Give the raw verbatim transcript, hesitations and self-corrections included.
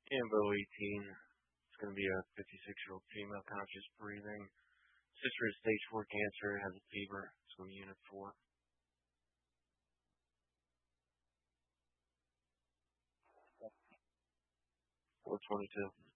Ambo eighteen. It's going to be a fifty-six-year-old female, conscious breathing. Sister has stage four cancer, has a fever. It's going to be unit four. four twenty-two.